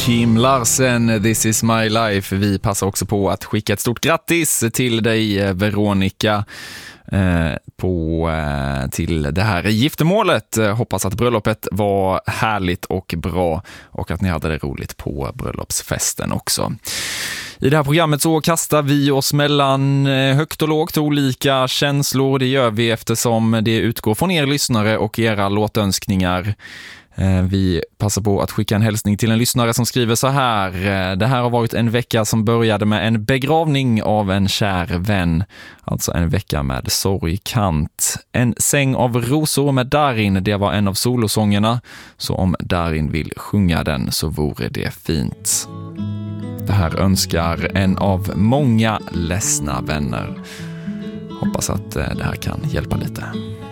Kim Larsen, This is my life. Vi passar också på att skicka ett stort grattis till dig, Veronica, till det här giftermålet. Hoppas att bröllopet var härligt och bra och att ni hade det roligt på bröllopsfesten också. I det här programmet så kastar vi oss mellan högt och lågt, olika känslor. Det gör vi eftersom det utgår från er lyssnare och era låtönskningar. Vi passar på att skicka en hälsning till en lyssnare som skriver så här: det här har varit en vecka som började med en begravning av en kär vän. Alltså en vecka med sorgkant. En säng av rosor med Darin, det var en av solosångerna. Så om Darin vill sjunga den så vore det fint. Det här önskar en av många ledsna vänner. Hoppas att det här kan hjälpa lite.